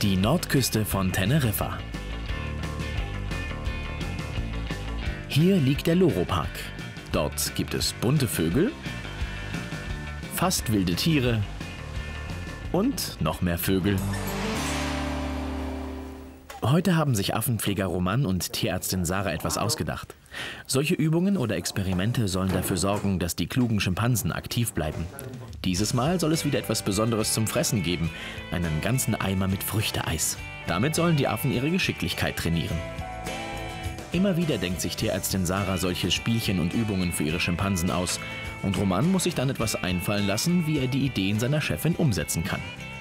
Die Nordküste von Teneriffa. Hier liegt der Loro-Park. Dort gibt es bunte Vögel, fast wilde Tiere und noch mehr Vögel. Heute haben sich Affenpfleger Roman und Tierärztin Sarah etwas ausgedacht. Solche Übungen oder Experimente sollen dafür sorgen, dass die klugen Schimpansen aktiv bleiben. Dieses Mal soll es wieder etwas Besonderes zum Fressen geben, einen ganzen Eimer mit Früchteeis. Damit sollen die Affen ihre Geschicklichkeit trainieren. Immer wieder denkt sich Tierärztin Sarah solche Spielchen und Übungen für ihre Schimpansen aus. Und Roman muss sich dann etwas einfallen lassen, wie er die Ideen seiner Chefin umsetzen kann.